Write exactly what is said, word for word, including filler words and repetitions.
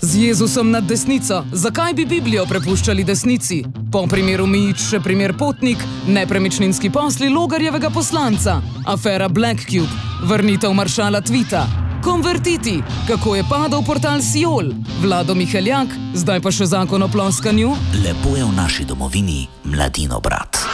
Z Jezusom nad desnico. Zakaj bi Biblijo prepuščali desnici? Po primeru Mijić še primer Potnik, nepremičninski posli Logarjevega poslanca, afera Black Cube, vrnitev maršala Tvita, konvertiti, kako je padal portal Siol, Vlado Miheljak, zdaj pa še zakon o ploskanju. Lepo je v naši domovini, Mladinobrat.